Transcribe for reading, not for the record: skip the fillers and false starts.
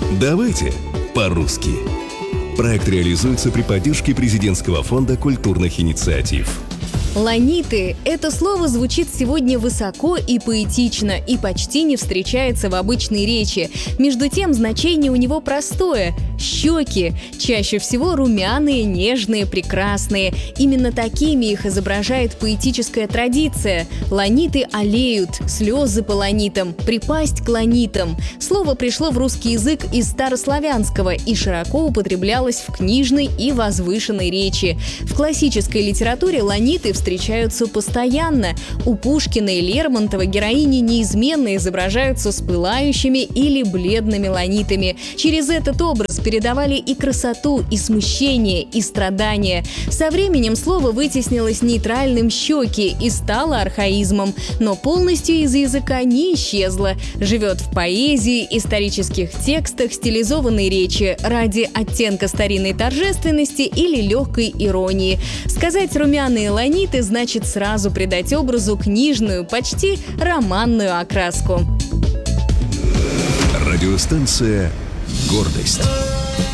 Давайте по-русски. Проект реализуется при поддержке Президентского фонда культурных инициатив. Ланиты – это слово звучит сегодня высоко и поэтично и почти не встречается в обычной речи. Между тем, значение у него простое – щеки. Чаще всего румяные, нежные, прекрасные. Именно такими их изображает поэтическая традиция. Ланиты алеют, слезы по ланитам, припасть к ланитам. Слово пришло в русский язык из старославянского и широко употреблялось в книжной и возвышенной речи. В классической литературе ланиты встречаются постоянно. У Пушкина и Лермонтова героини неизменно изображаются с пылающими или бледными ланитами. Через этот образ передавали и красоту, и смущение, и страдания. Со временем слово вытеснилось нейтральным «щеки» и стало архаизмом, но полностью из языка не исчезло. Живет в поэзии, исторических текстах, стилизованной речи ради оттенка старинной торжественности или легкой иронии. Сказать «румяные ланиты» значит сразу придать образу книжную, почти романную окраску. Радиостанция «Гордость».